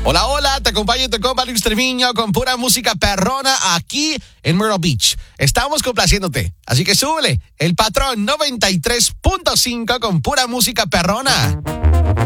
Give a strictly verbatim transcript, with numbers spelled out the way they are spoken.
Hola, hola, te acompaño tu compa Luis Treviño con pura música perrona aquí en Myrtle Beach. Estamos complaciéndote, así que súbele el patrón noventa y tres punto cinco con pura música perrona.